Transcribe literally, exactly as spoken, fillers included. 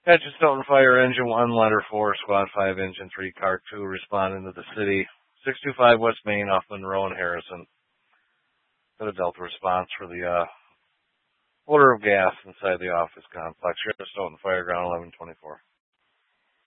Atchison Stoughton Fire Engine one, Letter four, Squad five, Engine three, Car two, responding to the city. six two five West Main off Monroe and Harrison. Got a Delta response for the uh, odor of gas inside the office complex. Here at Stoughton Fire Ground eleven twenty-four.